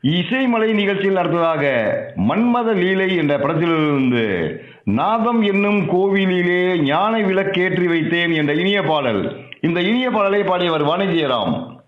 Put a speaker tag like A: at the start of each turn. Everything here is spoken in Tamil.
A: இசைமலை நிகழ்ச்சியில் அடுத்ததாக மன்மத லீலை என்ற படத்திலிருந்து நாதம் என்னும் கோவிலிலே ஞான விளக்கேற்றி வைத்தேன் என்ற இனிய பாடல். இந்த இனிய பாடலை பாடியவர் வாணிஜ்யராம்.